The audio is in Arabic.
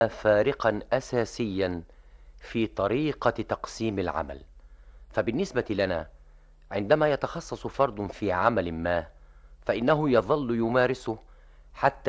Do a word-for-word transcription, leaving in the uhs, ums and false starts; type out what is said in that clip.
فارقا أساسيا في طريقة تقسيم العمل. فبالنسبة لنا، عندما يتخصص فرد في عمل ما، فإنه يظل يمارسه حتى